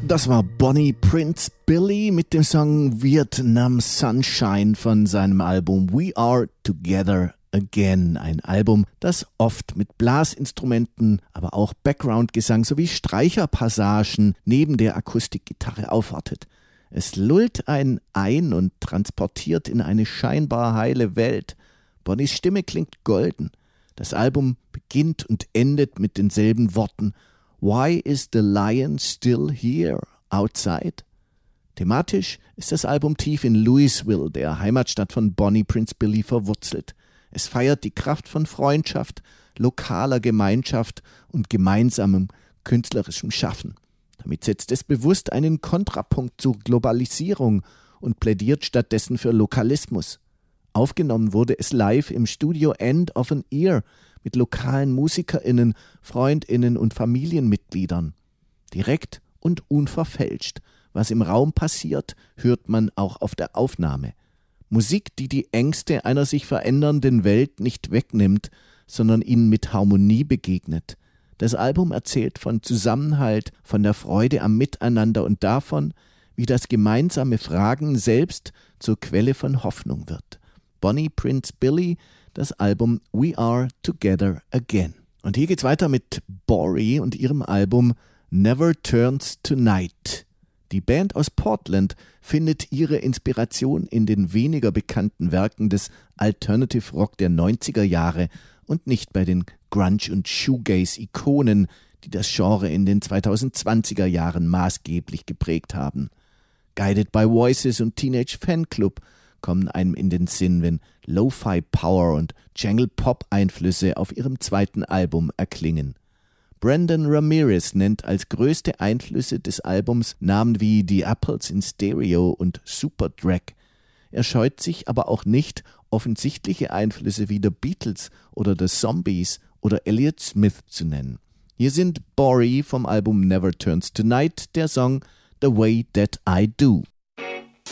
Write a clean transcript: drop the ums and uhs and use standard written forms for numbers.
Das war Bonnie Prince Billy mit dem Song Vietnam Sunshine von seinem Album We Are Together Again. Ein Album, das oft mit Blasinstrumenten, aber auch Background-Gesang sowie Streicherpassagen neben der Akustikgitarre aufwartet. Es lullt einen ein und transportiert in eine scheinbar heile Welt. Bonnies Stimme klingt golden. Das Album beginnt und endet mit denselben Worten: Why is the lion still here outside? Thematisch ist das Album tief in Louisville, der Heimatstadt von Bonnie Prince Billy, verwurzelt. Es feiert die Kraft von Freundschaft, lokaler Gemeinschaft und gemeinsamem künstlerischem Schaffen. Damit setzt es bewusst einen Kontrapunkt zur Globalisierung und plädiert stattdessen für Lokalismus. Aufgenommen wurde es live im Studio End of an Ear mit lokalen MusikerInnen, FreundInnen und Familienmitgliedern. Direkt und unverfälscht. Was im Raum passiert, hört man auch auf der Aufnahme. Musik, die die Ängste einer sich verändernden Welt nicht wegnimmt, sondern ihnen mit Harmonie begegnet. Das Album erzählt von Zusammenhalt, von der Freude am Miteinander und davon, wie das gemeinsame Fragen selbst zur Quelle von Hoffnung wird. Bonnie Prince Billy, das Album We Are Together Again. Und hier geht's weiter mit Bori und ihrem Album Never Turns to Night. Die Band aus Portland findet ihre Inspiration in den weniger bekannten Werken des Alternative Rock der 90er Jahre und nicht bei den Grunge- und Shoegaze-Ikonen, die das Genre in den 2020er Jahren maßgeblich geprägt haben. Guided by Voices und Teenage Fanclub kommen einem in den Sinn, wenn Lo-Fi Power und Jangle-Pop-Einflüsse auf ihrem zweiten Album erklingen. Brandon Ramirez nennt als größte Einflüsse des Albums Namen wie The Apples in Stereo und Superdrag. Er scheut sich aber auch nicht, offensichtliche Einflüsse wie The Beatles oder The Zombies oder Elliott Smith zu nennen. Hier sind Bori vom Album Never Turns to Night, der Song The Way That I Do.